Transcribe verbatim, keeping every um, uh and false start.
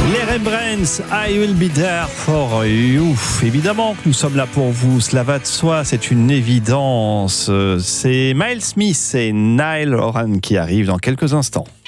Les Rembrandts, I will be there for you. Évidemment que nous sommes là pour vous, cela va de soi, c'est une évidence. C'est Miles Smith et Niall Horan qui arrivent dans quelques instants.